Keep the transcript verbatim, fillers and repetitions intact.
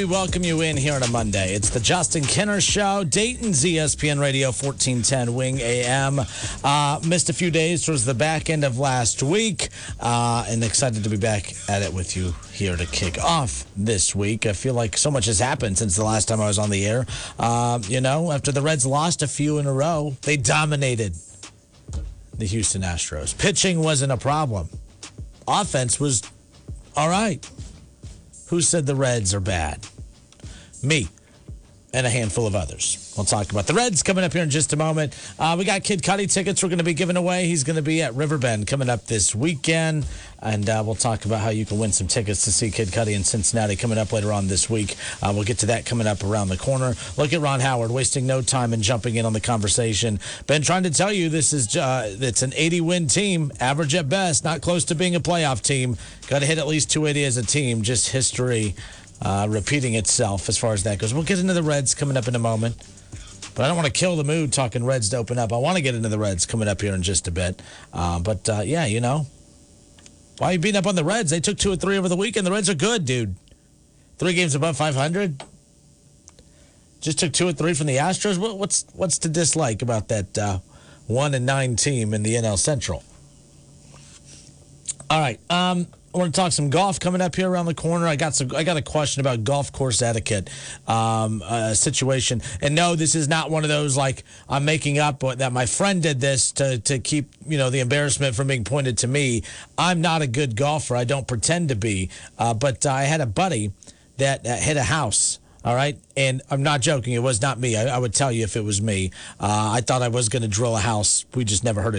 We welcome you in here on a Monday. It's the Justin Kinner Show, Dayton's E S P N Radio fourteen ten Wing A M. Uh, missed a few days towards the back end of last week, uh, and excited to be back at it with you here to kick off this week. I feel like so much has happened since the last time I was on the air. Uh, you know, after the Reds lost a few in a row, they dominated the Houston Astros. Pitching wasn't a problem. Offense was all right. Who said the Reds are bad? Me and a handful of others. We'll talk about the Reds coming up here in just a moment. Uh, we got Kid Cudi tickets we're going to be giving away. He's going to be at Riverbend coming up this weekend. And uh, we'll talk about how you can win some tickets to see Kid Cudi in Cincinnati coming up later on this week. Uh, we'll get to that coming up around the corner. Look at Ron Howard wasting no time and jumping in on the conversation. Been trying to tell you this is uh, it's an eighty-win team, average at best, not close to being a playoff team. Got to hit at least two eighty as a team. Just history uh, repeating itself as far as that goes. We'll get into the Reds coming up in a moment. But I don't want to kill the mood talking Reds to open up. I want to get into the Reds coming up here in just a bit. Uh, but, uh, yeah, you know. Why are you beating up on the Reds? They took two or three over the weekend. The Reds are good, dude. Three games above five hundred. Just took two or three from the Astros. What, what's what's to dislike about that uh, one and nine team in the N L Central? All right. Um, I want to talk some golf coming up here around the corner. I got some. I got a question about golf course etiquette um, uh, situation. And no, this is not one of those like I'm making up that my friend did this to to keep you know the embarrassment from being pointed to me. I'm not a good golfer. I don't pretend to be. Uh, but uh, I had a buddy that uh, hit a house. All right. And I'm not joking. It was not me. I, I would tell you if it was me. Uh, I thought I was going to drill a house. We just never heard it.